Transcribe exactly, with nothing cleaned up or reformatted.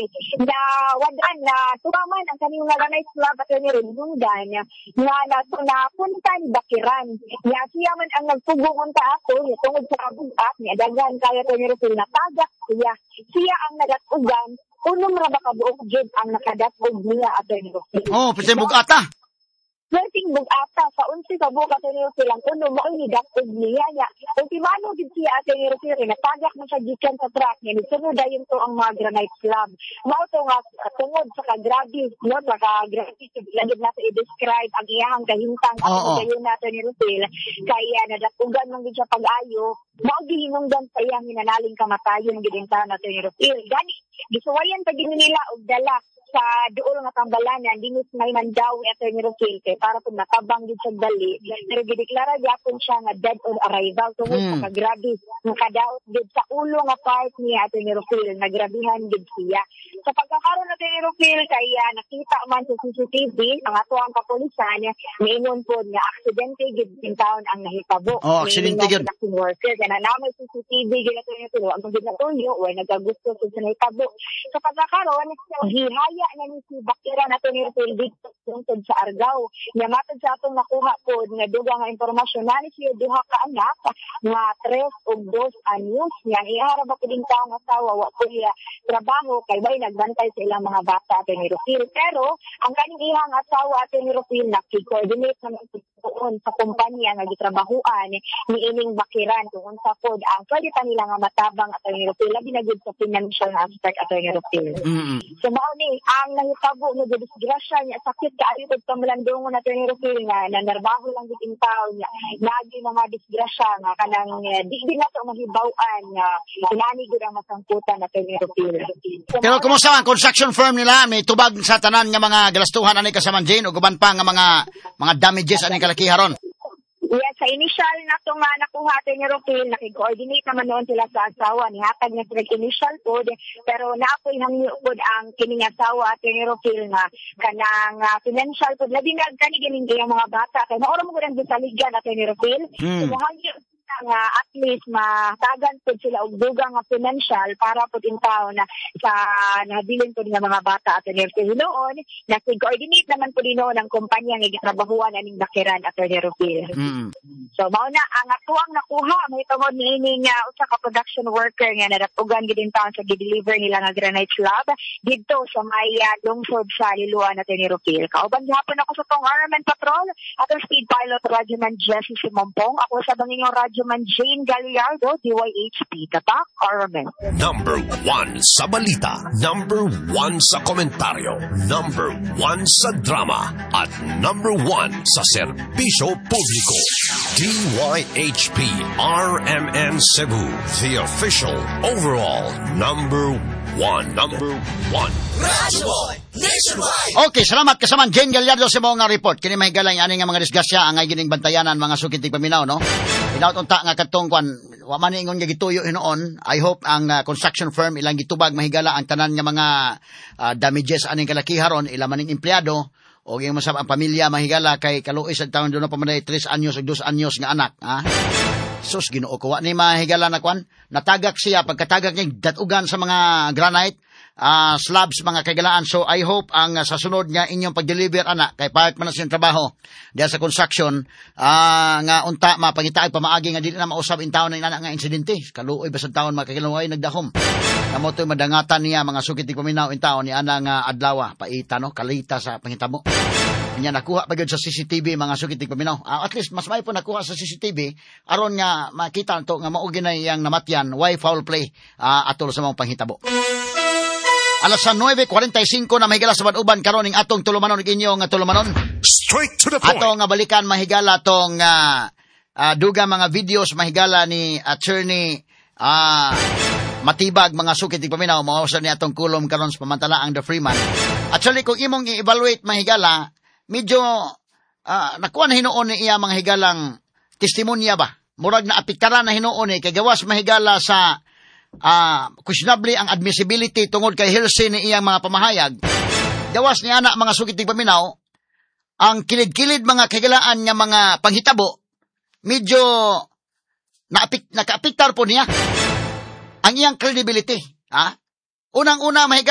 Oy, na wadan na tumaman ang kaniyong nga ganay club at ni Rendudan nga nato na punta ni Bakiran. Nga siya man ang nagtugungon ta ato ni tungod sa bugat ni daghan kaya to ni Rufil na tagak siya. Siya ang nagatugan unong ra ba kabuok jud ang nakadatog niya ato ni Rufil. Oh, pwede bugata. Werting bugata sa unsi sa buka ato ni Rufil ang uno mo ni datog niya niya. Ultimano gid siya ato ni Rufil na tagak man sa gikan sa track niya. Sunod dayon to ang mga granite slab. Mao to nga tungod sa kagrabe no sa kagrabe lagid nato i-describe ang iyang kahintang oh, ato dayon nato ni Rufil kaya nadatugan man gid siya pag-ayo. Mao gihinungdan sa iyang hinanaling kamatayon gid intaw nato ni Rufil. Gani gisuwayan pa gid nila og dala sa duol nga tambalanan dinis may mandaw ato ni Rufil kay para pud natabang gid sa dali pero gideklara gyapon siya nga dead on arrival tungod Hmm. sa kagrabe nga kadaot gid sa ulo nga part niya ato ni Rufil nagrabihan gid siya sa pagkakaroon nato ni Rufil kay uh, nakita man sa C C T V ang ato ang kapulisan niingon pod nga aksidente gid in town ang nahitabo. Oh, aksidente gid. Worker kana namay C C T V gid ato ni Rufil ang gid natuyo way nagagusto sa nahitabo sa pagkakaroon gihaya na ni si Bakira nato ni Rufil dito tungkol sa Argao. Nga matod sa atong nakuha po nga dugang nga informasyon na ni siya duha ka anak nga tres o dos anyos nga iharap ako din ka nga asawa wa ko iya trabaho kay bay nagbantay sa ilang mga bata ato ni Rufil. Pero ang kaning ihang asawa ato ni Rufil nakikoordinate naman doon sa kumpanya nga gitrabahuan ni ining Bakiran kung unsa pod ang pwede pa nila nga matabang ato ni Rufil labi na gid sa financial aspect ato ni Rufil. Mm-hmm. So mao ni ang nahitabo nga disgrasya niya sakit kaayo pag pamalandungon nato ni Rufil nga nanarbaho lang gid in taon niya lagi mga disgrasya nga kanang uh, di di nato mahibaw-an nga inani gud ang masangkutan nato ni Rufil. So, Pero kumusta ang construction firm nila? May tubag sa tanan nga mga galastuhan ani kasaman Jane o guban pa nga mga mga damages ani kalakiharon? Yes, sa initial na ito nga nakuha ato ni Rufil, nakikoordinate naman noon sila sa asawa. Nihatag na sila initial pod, pero naapoy hangyo pod ang kining asawa ato ni Rufil nga kanang uh, financial pod. Labi na kani ganing kaya mga bata. Kaya maura mo ko rin sa ligan ato ni Rufil. Hmm. So, hangyo nga at least matagan po sila og dugang nga financial para po in town na sa nabilin po nga mga bata at ni Rufil noon nag-coordinate naman po din noon ang kumpanya nga gitrabahuan aning Bakiran at ni Rufil. Mm. So mao na ang atuang nakuha may tungod niini nga usa ka production worker nga nadatugan gid in town sa gi-deliver nila nga granite slab didto sa may uh, lungsod sa Liloan at ni Rufil. Kauban gihapon ako sa tong Armen Patrol atong speed pilot Radyoman Jesse Simompong ako sa bangingong Radyoman Jane Gallardo, D Y H P, Tatak, Armen. Number one sa balita, number one sa komentaryo, number one sa drama, at number one sa serbisyo publiko. D Y H P R M N Cebu, the official overall number one. Number one. Radyo Nationwide. Okay, salamat kasaman Jane Gallardo sa mga report. Kini may galay ani nga mga disgrasya ang ay gining bantayanan mga sukit tig paminaw no. Pinaut unta nga katong kwan wa man ingon nga gituyo hinuon. I hope ang uh, construction firm ilang gitubag mahigala ang tanan nga mga uh, damages aning kalakiharon ila maning empleyado o yung masab ang pamilya mahigala kay kaluoy sa taon do na pamaday tres anyos ug dos anyos nga anak ha. Sus Ginoo ko wa ni mahigala na kwan natagak siya pagkatagak niya datugan sa mga granite uh, slabs mga kagalaan. So I hope ang uh, sa sunod nga inyong pag-deliver anak kay pahit man sa trabaho diya sa construction uh, nga unta mapangitaag pamaagi nga dili na mausab in taon nga anak nga insidente kaluoy basad taon mga kagaluoy nagdahom kamo to madangatan niya mga sukit ti paminaw in taon ni ana nga adlaw paita no kalita sa pangitabo niya nakuha pa gyud sa C C T V mga sukit ti paminaw. Uh, at least mas may po nakuha sa C C T V aron nga makita to nga mao ginay yang namatyan why foul play uh, atol sa mga panghitabo. Alas nueve cuarenta y cinco na mahigala sa Banuban karon ning atong tulumanon inyo nga tulumanon. Straight to the point. Ato nga balikan mahigala tong uh, uh, duga mga videos mahigala ni attorney uh, Matibag mga sukit tig paminaw mao sa ni atong kulom karon sa pamantala ang The Freeman. Actually kung imong i-evaluate mahigala medyo uh, nakuha na hinuon ni iya mga higalang testimonya ba? Murag na apikara na hinuon ni kay gawas mahigala sa uh, questionable ang admissibility tungod kay hearsay ni iyang mga pamahayag. Gawas ni anak mga sukit tig paminaw ang kilid-kilid mga kahigalaan nga mga panghitabo medyo naapik nakaapiktar po niya ang iyang credibility. Ha? Unang-una mahigala